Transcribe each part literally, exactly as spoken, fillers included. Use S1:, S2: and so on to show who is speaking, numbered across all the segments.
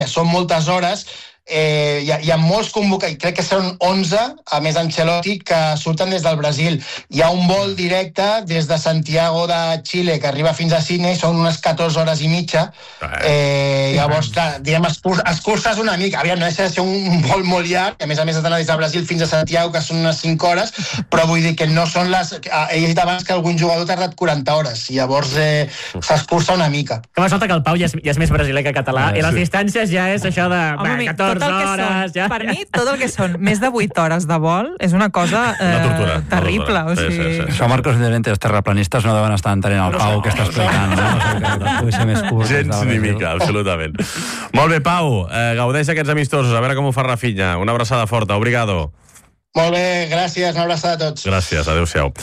S1: són moltes hores. Eh, hi, ha, hi ha molts convocats, crec que són onze, a més Ancelotti, que surten des del Brasil. Hi ha un vol directe des de Santiago de Xile que arriba fins a Sydney, són unes catorze hores i mitja. Eh, llavors, clar, diguem, escurces una mica. Aviam, no deixa de ser un vol molt llarg, a més a més has d'anar des del Brasil fins a Santiago, que són unes cinc hores, però vull dir que no són les... He dit abans que algun jugador ha tardat quaranta hores, i llavors eh, s'escurça una mica.
S2: Que m'ha que el Pau ja és, ja és més brasiler que català, ah, i les sí. distàncies ja és això de
S3: Home,
S2: bah, catorze hores...
S3: Són,
S2: ja,
S3: per
S2: ja.
S3: mi, tot el que són més de vuit hores de vol és una cosa eh,
S4: una tortura,
S3: terrible.
S4: Una tortura.
S3: O sigui...
S4: Sí, sí, sí.
S5: Això, Marcos Llorente, els terraplanistes no deuen estar entenent el Pau que està explicant. No? No sé, que pugui ser més curt.
S4: Gens ni mica, absolutament. Molt bé, Pau, eh, gaudeix aquests amistosos, a veure com ho fa Rafinha. Una abraçada forta, obrigado.
S1: Molt bé, gràcies, una abraçada a tots.
S4: Gràcies, adéu-siau.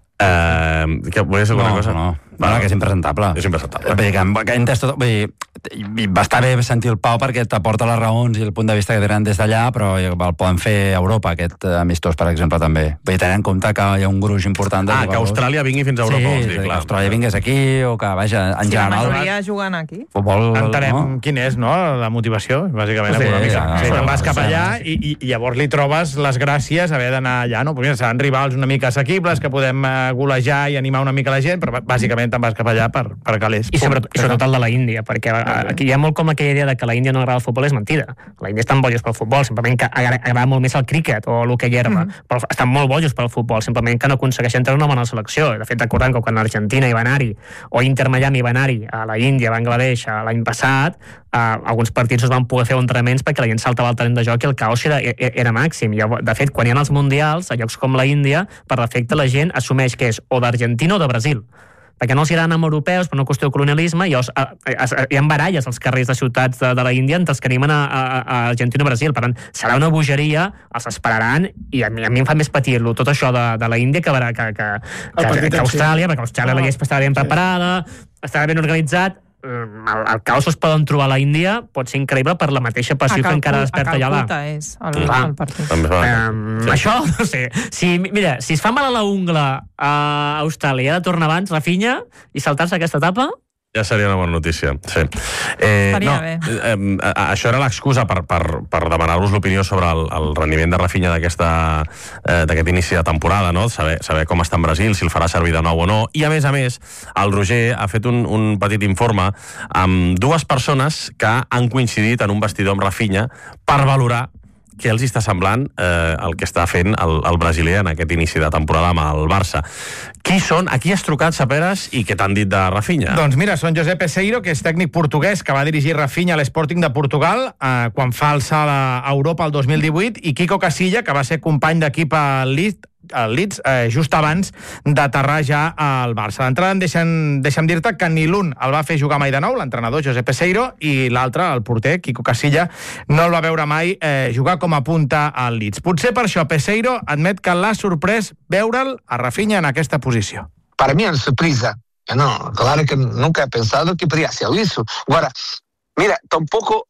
S4: Eh, que volia dir alguna
S5: no,
S4: cosa?
S5: No, no, no, que és impresentable.
S4: És impresentable.
S5: Vull dir que, que entès tot, vull dir, va estar bé sentir el Pau perquè t'aporta les raons i el punt de vista que tenen des d'allà, però el poden fer a Europa, aquest amistós, per exemple, també. Vull dir, tenint en compte que hi ha un gruix important de
S4: Ah, que Austràlia vingui fins a Europa.
S5: Sí,
S4: dir,
S5: que
S4: clar.
S5: Austràlia vingués aquí, o que, vaja, en
S3: sí,
S5: general...
S3: la majoria jugant aquí.
S5: Futbol,
S6: entenem
S5: no?
S6: quin és, no?, la motivació, bàsicament,
S5: Sí,
S6: econòmica.
S5: ja,
S6: Sí,
S5: ja,
S6: vas cap
S5: ja,
S6: allà
S5: sí.
S6: i, i llavors li trobes les gràcies haver d'anar allà, no? Perquè seran rivals una mica assequibles, que podem uh, golejar i animar una mica la gent, però bàsicament te'n vas cap allà per, per calés.
S2: I sobretot, i sobretot el de la Índia, perquè aquí hi ha molt com aquella idea de que a la Índia no agrada el futbol, és mentida. La Índia estan bojos pel futbol, simplement que agrada molt més el críquet o l'hoquei herba, mm. però estan molt bojos pel futbol, simplement que no aconsegueixen treure una bona selecció. De fet, recordem que quan l'Argentina hi va anar-hi, o Inter Miami va anar-hi a la Índia, a Bangladesh, l'any passat, eh, alguns partits es van poder fer entrenaments perquè la gent saltava el terreny de joc i el caos era, era màxim. I, de fet, quan hi ha els mundials, a llocs com la Índia, per defecte la gent assumeix que és o d'Argentina o de Brasil, perquè no els agraden amb europeus per una qüestió de colonialisme, i els, a, a, a, hi ha baralles als carrers de ciutats de, de la Índia entre els que animen a, a, a Argentina o Brasil. Per tant, serà una bogeria, els esperaran, i a mi, a mi em fa més patir-lo tot això de, de la Índia que, que, que, que, que, que Austràlia, perquè Austràlia la llei estava ben preparada, estava ben organitzat. El, el caos es poden trobar a la Índia pot ser increïble per la mateixa passió que encara desperta allà.
S3: A Calcuta és el, el partit.
S2: Um, sí. Això, no sé, si, mira, si es fa mal a la ungla a Austràlia i ha de tornar abans, Rafinha, i saltar-se aquesta etapa,
S4: ja seria una bona notícia, sí. Eh,
S3: Estaria
S4: no,
S3: bé.
S4: Eh, eh, això era l'excusa per, per, per demanar-vos l'opinió sobre el, el rendiment de Rafinha d'aquesta eh, d'aquest inici de temporada, no? Saber, saber com està en Brasil, si el farà servir de nou o no. I, a més a més, el Roger ha fet un, un petit informe amb dues persones que han coincidit en un vestidor amb Rafinha per valorar què els està semblant eh, el que està fent el, el brasiler en aquest inici de temporada amb el Barça. Qui són? A qui has trucat, Saperes, i què t'han dit de Rafinha?
S6: Doncs mira, són José Peseiro, que és tècnic portuguès, que va dirigir Rafinha a l'Sporting de Portugal eh, quan fa el salt a Europa el dos mil divuit, i Quico Casilla, que va ser company d'equip a Leeds, el Leeds, eh, just abans d'aterrar ja al Barça. D'entrada, deixa'm, deixa'm dir-te que ni l'un el va fer jugar mai de nou, l'entrenador José Peseiro, i l'altre, el porter, Quico Casilla, no el va veure mai eh, jugar com a punta al Leeds. Potser per això Peseiro admet que l'ha sorprès veure'l a Rafinha en aquesta posició.
S7: Para mí es una sorpresa. No, claro que nunca he pensado que podría ser eso. Ahora, mira, tampoco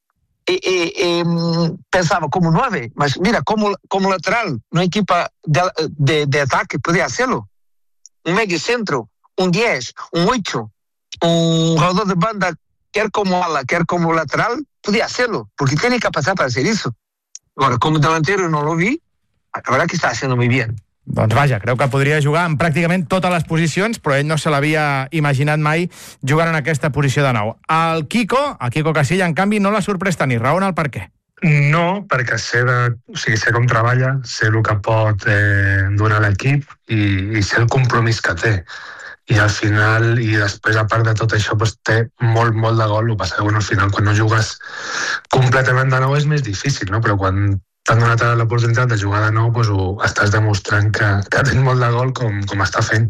S7: E, e, e, pensava como nueve, mas mira, como, como lateral, una equipa de, de, de ataque podía hacerlo. Un medio centro, un diez, un ocho, un jugador de banda, quer como ala, quer como lateral, podía hacerlo, porque tiene capacidad para hacer eso. Ahora, como delantero no lo vi, la verdad que está haciendo muy bien.
S6: Doncs vaja, creu que podria jugar en pràcticament totes les posicions, però ell no se l'havia imaginat mai jugant en aquesta posició de nou. El Quico, el Quico Casilla, en canvi, no l'ha sorprès tant, i raona el per què.
S8: No, perquè sé, de, o sigui, sé com treballa, sé el que pot eh, donar l'equip i, i sé el compromís que té. I al final, i després, a part de tot això, pues, té molt, molt de gol. El que passa que, bueno, al final, quan no jugues completament de nou és més difícil, no? Però quan t'han donat l'oportunitat de jugar de nou, doncs ho estàs demostrant que, que tens molt de gol com, com està fent.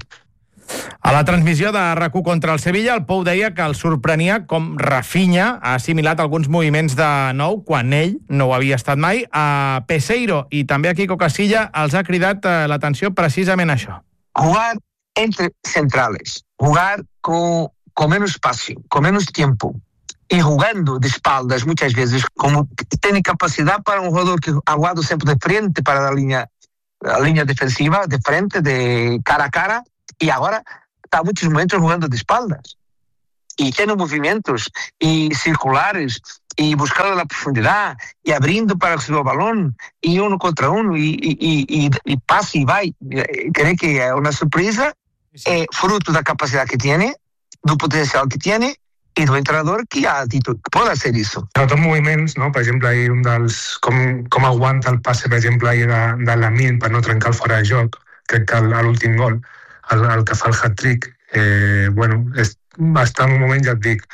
S6: A la transmissió de R A C U contra el Sevilla, el Pou deia que el sorprenia com Rafinha ha assimilat alguns moviments de nou quan ell no ho havia estat mai. A Peseiro i també a Quico Casilla els ha cridat l'atenció precisament això.
S7: Jugar entre centrales, jugar con, con menos espacio, con menos tiempo. Y jugando de espaldas muchas veces, como tiene capacidad para un jugador que ha jugado siempre de frente para la línea, la línea defensiva, de frente, de cara a cara, y ahora está muchos momentos jugando de espaldas. Y tiene movimientos y circulares y buscando la profundidad y abriendo para el segundo balón y uno contra uno y, y, y, y pasa y va. Creo que es una sorpresa, es fruto de la capacidad que tiene, del potencial que tiene i del entrenador que ha dit que pot fer això.
S8: Sobretot moviments, no? Per exemple, ahir un dels... Com, com aguanta el passe, per exemple, ahir de, de Lamine per no trencar el fora de joc, crec que a l'últim gol, el, el que fa el hat-trick, eh, bueno, és, està en un moment, ja et dic,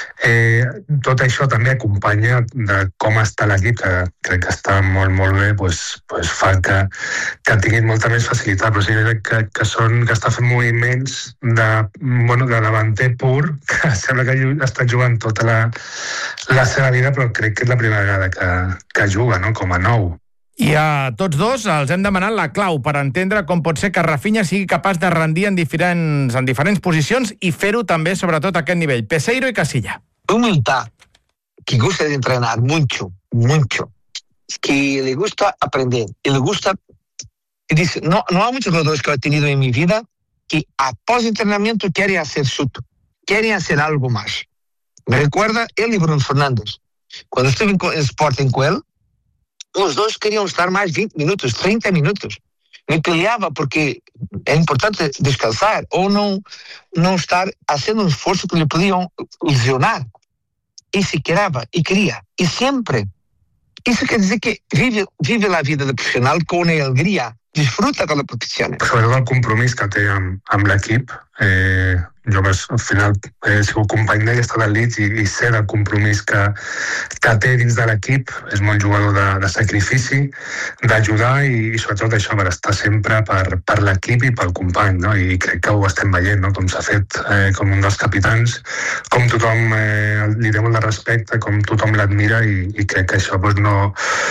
S8: eh, tot això també acompanya de com està l'equip, que crec que està molt, molt bé, pues, pues fa que, que tinguin molta més facilitat, però sí que, que, són, que està fent moviments de, bueno, de davanter pur, que sembla que està jugant tota la, la seva vida, però crec que és la primera vegada que, que juga, no?, com a nou.
S6: I a tots dos els hem demanat la clau per entendre com pot ser que Rafinha sigui capaç de rendir en diferents, en diferents posicions i fer-ho també, sobretot, a aquest nivell. Peseiro i Casilla.
S7: Humildad, que gusta de entrenar mucho, mucho, que le gusta aprender, y le gusta... Y dice, no, no hay muchos jugadores que he tenido en mi vida que após entrenamiento quieren hacer suto, quieren hacer algo más. Me recuerda él y Bruno Fernández. Cuando estuve en Sporting con él, los dos querían estar más veinte minutos, treinta minutos. Me peleaba porque es importante descansar o no, no estar haciendo un esfuerzo que le podían lesionar. Y se quedaba, y quería, y siempre. Eso quiere decir que vive, vive la vida de profesional con alegría, disfruta con la profesión.
S8: Sobretot el compromís que té amb, amb l'equip. Eh, jo al final he sigut company d'ell, he estat al Leeds i, i sé del compromís que, que té dins de l'equip. És molt jugador de, de sacrifici, d'ajudar i, i sobretot això, per estar sempre per, per l'equip i pel company, no? I crec que ho estem veient, no? Com s'ha fet eh, com un dels capitans, com tothom eh, li té molt de respecte, com tothom l'admira i, i crec que això doncs, no,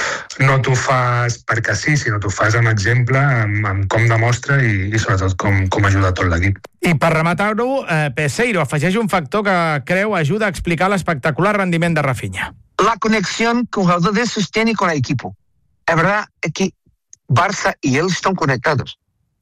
S8: no t'ho fas perquè sí, sinó t'ho fas amb exemple, amb, amb com demostra i, i sobretot com, com ajuda tot l'equip.
S6: I per rematar-ho, eh, Peseiro afegeix un factor que creu ajuda a explicar l'espectacular rendiment de Rafinha.
S7: La conexión que un jugador de esos tiene con el equipo. Es verdad que Barça y él están conectados.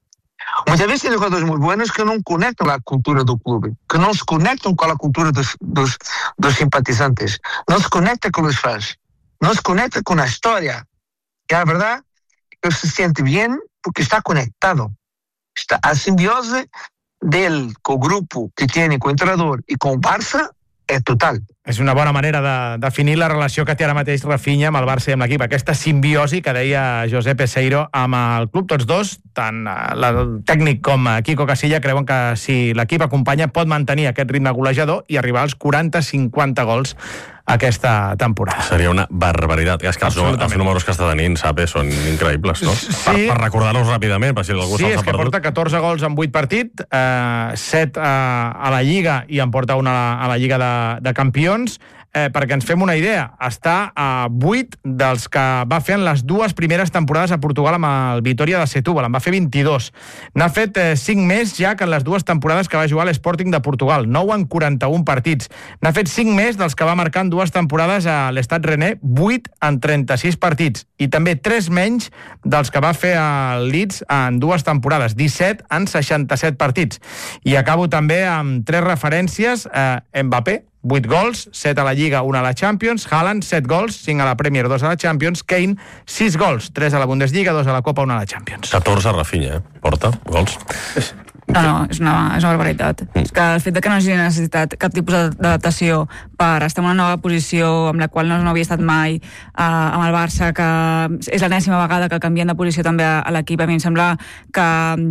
S7: Muchas veces hay jugadores muy buenos que no conectan la cultura del club, que no se conectan con la cultura de los, los simpatizantes, no se conectan con los fans, no se conectan con la historia. Y la verdad que se siente bien porque está conectado. Está a simbiose del cogrupo que tiene con el entrenador y con Barça és total.
S6: És una bona manera de definir la relació que té ara mateix Rafinha amb el Barça i amb l'equip. Aquesta simbiosi que deia José Peseiro amb el club. Tots dos, tant el tècnic com Quico Casilla, creuen que si l'equip acompanya pot mantenir aquest ritme golejador i arribar als quaranta cinquanta gols aquesta temporada.
S4: Seria una barbaritat. És que els, els números que està tenint, Sape, són increïbles, no?
S6: Sí.
S4: Per, per recordar-los ràpidament, per si algú
S6: sí,
S4: se'ls ha
S6: perdut. Sí, és que porta catorze gols en vuit partits, eh, set a, a la Lliga i en porta una a la, a la Lliga de, de Campions. Eh, perquè ens fem una idea, està a vuit dels que va fer en les dues primeres temporades a Portugal amb el Vitória de Setúbal, en va fer vint-i-dos. N'ha fet eh, cinc més ja que en les dues temporades que va jugar a l'Sporting de Portugal, nou en quaranta-un partits. N'ha fet cinc més dels que va marcar en dues temporades a l'Stade Rennais, vuit en trenta-sis partits. I també tres menys dels que va fer al Leeds en dues temporades, disset en seixanta-set partits. I acabo també amb tres referències. Eh, Mbappé, vuit gols, set a la Lliga, un a la Champions. Haaland, set gols, cinc a la Premier, dos a la Champions. Kane, sis gols, tres a la Bundesliga, dos a la Copa, un a la Champions.
S4: catorze a Rafinha, eh? Porta gols.
S9: No, no, és una, és una barbaritat. Mm. És que el fet de que no hagi necessitat cap tipus d'adaptació per estar en una nova posició amb la qual no, no havia estat mai uh, amb el Barça, que és l'enèsima vegada que canvien de posició també a, a l'equip, a mi em sembla que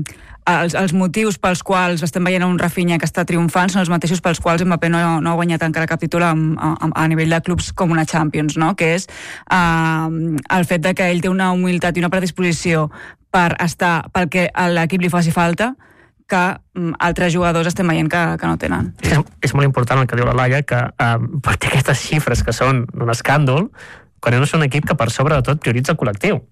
S9: Els, els motius pels quals estem veient un Rafinha que està triomfant són els mateixos pels quals Mbappé no, no ha guanyat encara cap títol a, a, a nivell de clubs com una Champions, no? Que és uh, el fet de que ell té una humilitat i una predisposició per estar pel que a l'equip li faci falta que um, altres jugadors estem veient que, que no tenen.
S2: És, és molt important el que diu la Laia, que uh, per té aquestes xifres que són un escàndol, quan no és un equip que per sobre de tot prioritza el col·lectiu.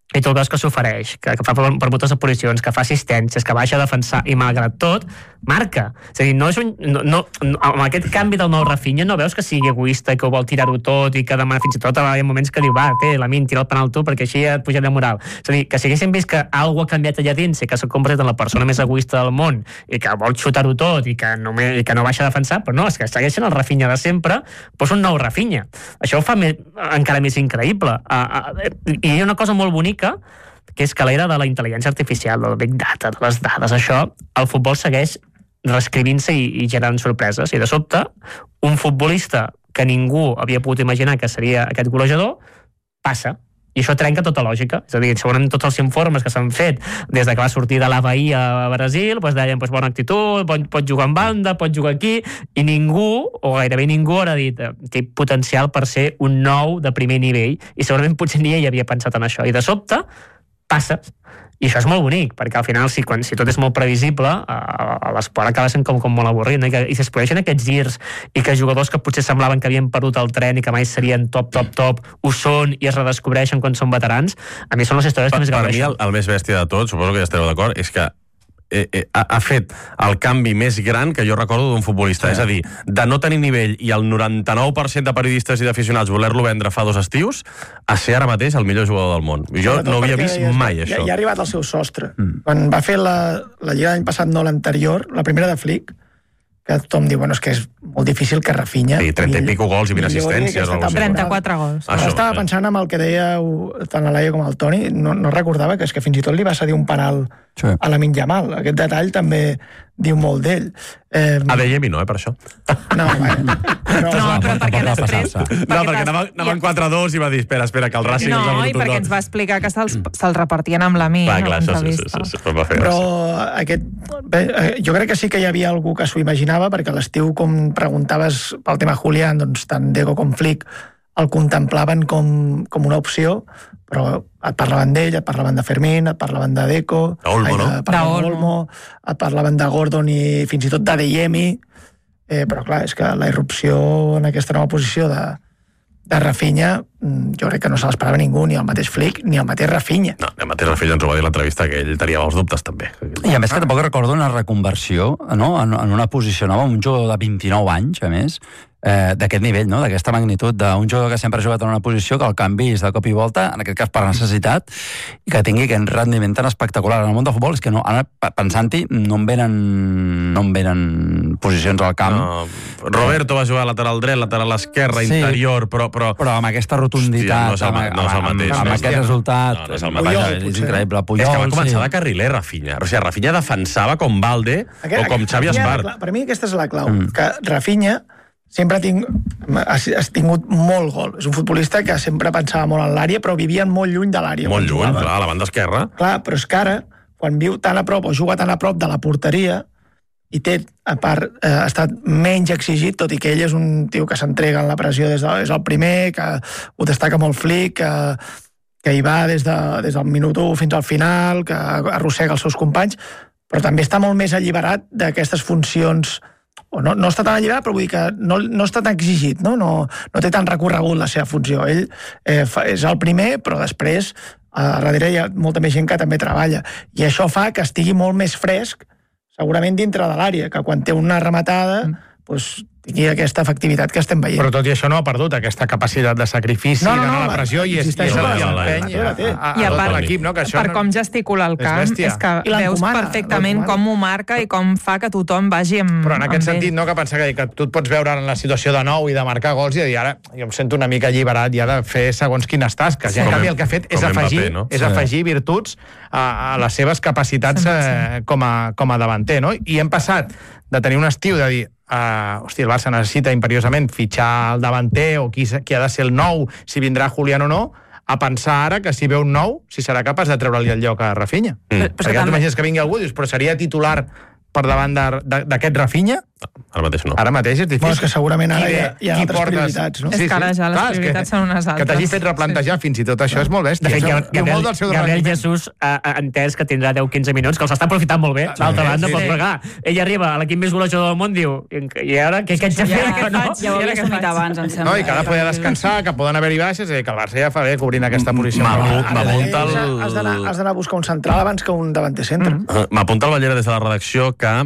S2: i tu el veus que s'ofereix, que, que fa per, per moltes posicions, que fa assistències, que baixa a defensar, i malgrat tot, marca. És a dir, no és un, no, no, amb aquest canvi del nou Rafinha no veus que sigui egoista, que ho vol tirar-ho tot i que demana fins i tot hi ha moments que diu, va, té, Lamine, tira el penal tu perquè així et puja de moral. És a dir, que si haguéssim vist que alguna ha canviat allà dins i que s'ha convertit en la persona més egoista del món i que vol xutar-ho tot i que, no, i que no baixa a defensar, però no, és que segueixen el Rafinha de sempre, doncs un nou Rafinha. Això ho fa més, encara més increïble. Uh, uh, I hi ha una cosa molt bonica, que és que a l'era de la intel·ligència artificial, del Big Data, de les dades, això, el futbol segueix reescrivint-se i, i generant sorpreses. I de sobte, un futbolista que ningú havia pogut imaginar que seria aquest golejador, passa. I això trenca tota lògica. És a dir, segurament tots els informes que s'han fet des de que va sortir de l'Havaí a Brasil, doncs deien, doncs, bona actitud, pot, pot jugar en banda, pot jugar aquí, i ningú, o gairebé ningú, ha dit, té potencial per ser un nou de primer nivell, i segurament potser ni ell havia pensat en això. I de sobte, passa. I això és molt bonic, perquè al final, si, quan, si tot és molt previsible, a l'esport acaba sent com, com molt avorrit, no? I, que, i s'exploreixen aquests girs, i que jugadors que potser semblaven que havien perdut el tren i que mai serien top, top, top, ho són i es redescobreixen quan són veterans, a mi són les històries que més gaudeixen.
S4: Per mi, el, el més bèstia de tot, suposo que ja estareu d'acord, és que Eh, eh, ha, ha fet el canvi més gran que jo recordo d'un futbolista. Sí. És a dir, de no tenir nivell i el noranta-nou per cent de periodistes i d'aficionats voler-lo vendre fa dos estius, a ser ara mateix el millor jugador del món. Jo no havia vist ja, mai
S10: ja,
S4: això.
S10: Ja ha arribat al seu sostre. Mm. Quan va fer la, la Lliga l'any passat, no l'anterior, la primera de Flick, que tothom diu, bueno, és que és molt difícil que Rafinha...
S4: Sí, trenta i pico gols i vint assistències.
S3: trenta-quatre gols.
S10: Però estava pensant en el que deia tant la Laia com el Toni, no, no recordava que és que fins i tot li va cedir un penal sí. a Lamine Yamal. Aquest detall també diu molt d'ell.
S4: Eh... A D M I no, eh, per això.
S10: No, bueno, però...
S3: no, però perquè després...
S4: No, perquè anava, anava en quatre dos i va dir, espera, espera, que el Racing...
S3: No, i perquè ens va explicar que se'ls se repartien amb Lamine.
S4: Va, clar, això, sí, sí, sí, sí, va fer
S10: però aquest... Bé, jo crec que sí que hi havia algú que s'ho imaginava, perquè a l'estiu, com preguntaves pel tema Julián, doncs tant Deco com Flick el contemplaven com, com una opció, però et parlaven d'ell, et parlaven de Fermín, et parlaven de Deco,
S4: Olmo, no?
S10: et parlaven d'Olmo, et parlaven de Gordon i fins i tot d'Adeyemi, eh, però clar, és que la irrupció en aquesta nova posició de, de Rafinha, jo crec que no se l'esperava ningú, ni el mateix Flick, ni el mateix Rafinha.
S4: No, el mateix Rafinha ens ho va dir a l'entrevista, que ell tenia molts dubtes, també.
S5: I a més que tampoc recordo una reconversió, no?, en, en una posició nova, un jugador de vint-i-nou anys, a més, eh, d'aquest nivell, no?, d'aquesta magnitud, d'un jugador que sempre ha jugat en una posició que el canvi és de cop i volta, en aquest cas per necessitat, i que tingui aquest rendiment tan espectacular en el món del futbol, és que no, ara, pensant-hi, no em venen, no em venen posicions al camp. No,
S4: Roberto va jugar lateral dret, lateral esquerre, sí, interior, però, però...
S5: però amb aquesta rotunditat,
S4: hòstia, no és el, no és el mateix.
S5: Amb, amb aquest resultat,
S4: no, no és, el mateix.
S5: Puyol, és increïble. Puyol,
S4: és que va començar
S5: sí.
S4: de carriler, Rafinha. O sigui, Rafinha defensava com Balde aquest, o com Xavi Espart.
S10: Per mi aquesta és la clau, mm. que Rafinha sempre ha, ting... ha tingut molt gol. És un futbolista que sempre pensava molt en l'àrea, però vivia molt lluny de l'àrea.
S4: Molt lluny, jugava. Clar, a la banda esquerra.
S10: Clar, però és que ara, quan viu tan a prop o juga tan a prop de la porteria, i té, a part, eh, ha estat menys exigit, tot i que ell és un tio que s'entrega en la pressió des de, és el primer, que ho destaca molt Flick, que, que hi va des, de, des del minut u fins al final, que arrossega els seus companys, però també està molt més alliberat d'aquestes funcions, o no, no està tan alliberat, però vull dir que no, no està tan exigit, no? No, no té tan recorregut la seva funció. Ell eh, fa, és el primer, però després a darrere hi ha molta més gent que també treballa. I això fa que estigui molt més fresc, segurament dintre de l'àrea, que quan té una rematada, mm. doncs, tingui aquesta efectivitat que estem veient.
S6: Però tot i això no ha perdut aquesta capacitat de sacrifici, no, no, no, d'anar a la pressió, i és el que l'empeny a tot l'equip, no? Que això
S3: per com gesticula el camp, és, és que veus perfectament com ho marca i com fa que tothom vagi amb
S6: Però en aquest sentit,
S3: ell.
S6: no, que pensar que, que tu et pots veure en la situació de nou i de marcar gols i de dir, ara, jo em sento una mica alliberat ja de fer segons quines tasques. I en canvi el que ha fet és afegir, no? és afegir virtuts a, a les seves capacitats eh, com, a, com a davanter, no? I hem passat de tenir un estiu de dir Uh, hosti, el Barça necessita imperiosament fitxar el davanter o qui, qui ha de ser el nou, si vindrà Julián o no, a pensar ara que si ve un nou, si serà capaç de treure-li el lloc a Rafinha. Mm. Perquè ja t'imagines que vingui algú i dius, però seria titular per davant d'aquest Rafinha?
S4: ara mateix no.
S6: Ara mateix és difícil.
S10: Bueno, és que segurament ara hi ha, hi ha altres
S6: portes...
S10: prioritats, no?
S3: És que ara ja les Clar, prioritats són unes altres.
S6: Que t'hagi fet replantejar fins i tot això és molt bèstia.
S2: De fet, Gabriel, Gabriel Jesús ha entès que tindrà deu quinze minuts, que els està aprofitant molt bé. D'altra banda, pot pagar. Ell arriba a l'equip més golejador del món, diu, i ara què haig de fer?
S9: Ja ho havia assumit abans, em sembla.
S6: No, i que ara podia descansar, que poden haver-hi baixes, i que el Barça ja fa bé cobrint aquesta posició.
S4: M'apunta el...
S10: Has d'anar a buscar un central abans que un davanter centre.
S4: M'apunta el Ballera des de la redacció que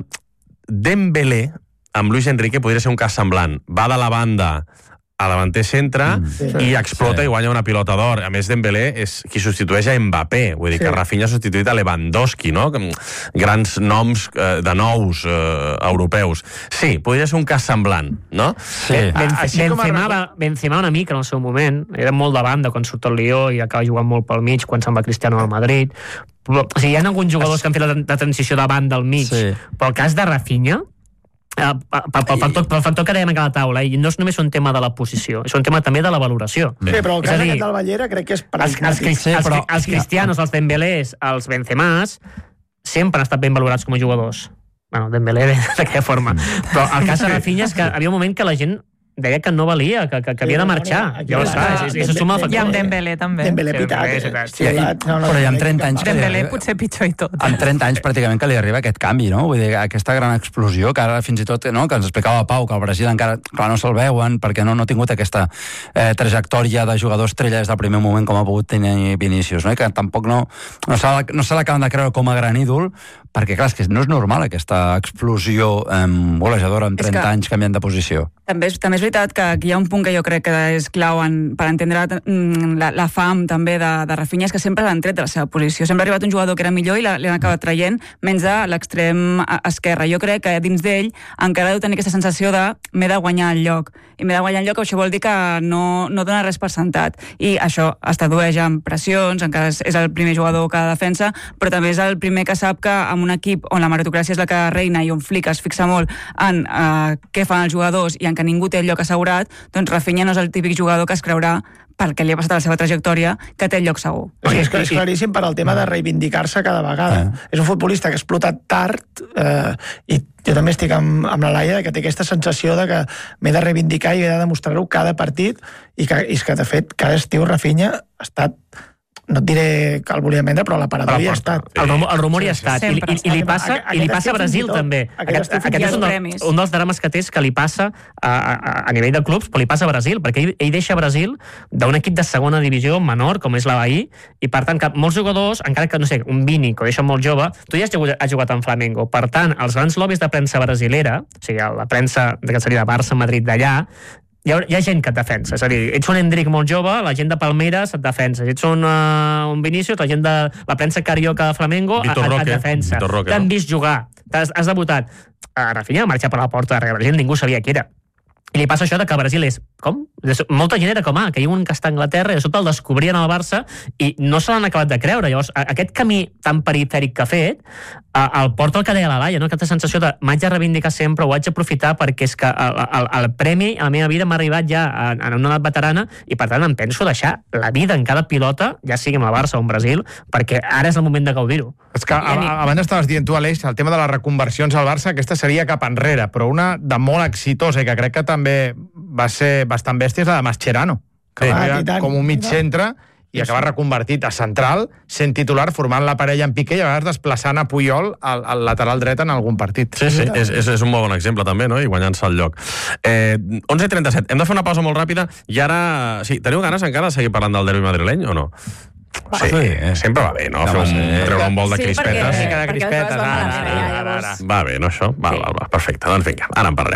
S4: Dembélé amb Luis Enrique podria ser un cas semblant. Va de la banda a davanter centre mm, sí, i explota sí. I guanya una pilota d'or. A més, Dembélé és qui substitueix a Mbappé. Vull dir sí. Que Rafinha ha substituït a Lewandowski, no? Grans noms eh, de nous eh, europeus. Sí, podria ser un cas semblant, no?
S2: Sí. Ben, Benzema, va, Benzema una mica en el seu moment. Era molt de banda quan surt el Lió i acaba jugant molt pel mig quan se'n va Cristiano al Madrid. Però, o sigui, hi ha alguns jugadors que han fet la, la transició de banda al mig, sí. Però el cas de Rafinha, Uh, pel, pel, factor, pel factor que dèiem a cada taula, i no és només un tema de la posició, és un tema també de la valoració.
S10: Sí, però el cas aquest del Ballera crec que és
S2: els, els, sí, els, però, els cristianos, els Dembélés, els Benzemás sempre han estat ben valorats com a jugadors. Bueno, Dembélé d'aquella forma. Però el cas de Rafinha és que havia un moment que la gent deia que no valia, que, que, que havia de marxar. Ja ho saps, i això suma el factor.
S3: I amb Dembélé també.
S10: Dembélé pitat.
S5: Però hi ha trenta anys...
S3: Dembélé potser pitjor i tot.
S5: Amb trenta anys pràcticament que li arriba aquest canvi, no? Vull dir, aquesta gran explosió que ara fins i tot, no?, que ens explicava Pau, que el Brasil encara, clar, no se'l veuen perquè no, no ha tingut aquesta eh, trajectòria de jugador estrella des del primer moment com ha pogut tenir Vinícius, no? I que tampoc no, no se, no se l'acaben de creure com a gran ídol, perquè, clar, és que no és normal aquesta explosió eh, golejadora amb trenta que... anys canviant de posició.
S9: També és, també és veritat que aquí hi ha un punt que jo crec que és clau en, per entendre la, la fam també de, de Rafinha, és que sempre l'han tret de la seva posició. Sempre ha arribat un jugador que era millor i l'han acabat traient menys a l'extrem esquerre. Jo crec que dins d'ell encara deu tenir aquesta sensació de m'he de guanyar el lloc. I m'he de guanyar el lloc, això vol dir que no, no dona res per sentat. I això es tradueix en pressions, encara és, és el primer jugador que defensa, però també és el primer que sap que en un equip on la meritocràcia és la que reina i on Flick es fixa molt en eh, què fan els jugadors i en que ningú té el lloc assegurat, doncs Rafinha no és el típic jugador que es creurà pel que li ha passat a la seva trajectòria, que té el lloc segur.
S10: Sí, és, és claríssim per al tema de reivindicar-se cada vegada. Eh. És un futbolista que ha explotat tard eh, i jo també estic amb, amb la Laia que té aquesta sensació de que m'he de reivindicar i he de demostrar-ho cada partit i que, i que de fet cada estiu Rafinha ha estat, no et diré que el volien vendre, però l'aparador hi ha estat.
S2: El rumor, el rumor hi ha estat. I, i, i li passa, i li passa a Brasil, també. Aquest, aquest és un, del, un dels drames que té és que li passa a, a, a nivell de clubs, però li passa a Brasil, perquè ell, ell deixa Brasil d'un equip de segona divisió menor, com és la Bahí, i per tant, que molts jugadors, encara que, no sé, un Vini, que ho deixa molt jove, tu ja has jugat, has jugat en Flamengo. Per tant, els grans lobbies de premsa brasilera, o sigui, la premsa que seria de Barça, Madrid, d'allà, Hi ha, hi ha gent que et defensa, és a dir, ets un Endrick molt jove, la gent de Palmeiras et defensa, ets un, uh, un Vinícius, la gent de la premsa carioca de Flamengo et, et defensa. T'han vist jugar, has, has debutat. A Rafinha va marxar per la porta de Brasil, ningú sabia qui era. I li passa això de que Brasil és, com? Molta gent era com, ah, que hi ha un que està a Anglaterra i de sobte el descobrien al Barça i no se l'han acabat de creure. Llavors, aquest camí tan perifèric que ha fet, el porta el que deia la Laia, no? Aquesta sensació de m'haig de reivindicar sempre, ho haig d'aprofitar perquè és que el, el, el premi a la meva vida m'ha arribat ja en una edat veterana i per tant em penso deixar la vida en cada pilota, ja sigui amb el Barça o en Brasil, perquè ara és el moment de gaudir-ho.
S6: És que abans estaves dient tu, Aleix, el tema de les reconversions al Barça, aquesta seria cap enrere, però una de molt exitosa i que crec que també va ser bastant bèstia és la de Mascherano, que va sí, com un mig centre i acaba reconvertit a central, sent titular, formant la parella en Piqué i a vegades desplaçant a Puyol al, al lateral dret en algun partit.
S4: Sí, sí, és, és, és un molt bon exemple també, no? I guanyant-se el lloc. Eh, onze i trenta-set, hem de fer una pausa molt ràpida i ara... Sí, teniu ganes encara de seguir parlant del derbi madrileny o no? Sí, eh, sempre va bé, no? Fer un, treure un vol de
S9: sí,
S4: crispetes.
S9: Sí, perquè, perquè crispetes, ara, ara, ara, ara.
S4: Va bé, no, això? Va, va, va, perfecte. Doncs vinga, ara en parlarem.